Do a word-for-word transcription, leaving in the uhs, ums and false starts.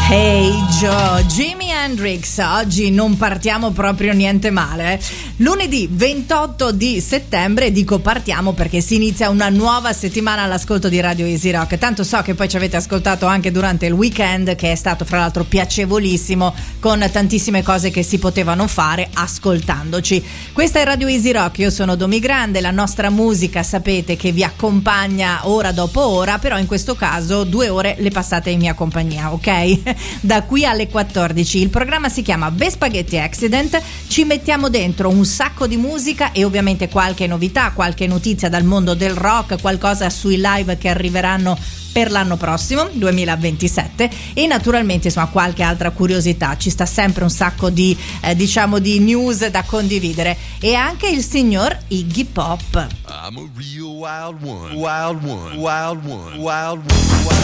Hey Joe, Jimi Hendrix. Oggi non partiamo proprio niente male. Lunedì ventotto di settembre, dico partiamo perché si inizia una nuova settimana all'ascolto di Radio Easy Rock. Tanto so che poi ci avete ascoltato anche durante il weekend, che è stato fra l'altro piacevolissimo, con tantissime cose che si potevano fare ascoltandoci. Questa è Radio Easy Rock, io sono Domi Grande, la nostra musica sapete che vi accompagna ora dopo ora, però in questo caso due ore le passate in mia compagnia, ok? Da qui alle quattordici. Il programma si chiama The Spaghetti Accident, ci mettiamo dentro un sacco di musica e ovviamente qualche novità, qualche notizia dal mondo del rock, qualcosa sui live che arriveranno per l'anno prossimo duemilaventisette e naturalmente insomma qualche altra curiosità. Ci sta sempre un sacco di eh, diciamo di news da condividere e anche il signor Iggy Pop. I'm a real wild one, wild one, wild one, wild one, wild one.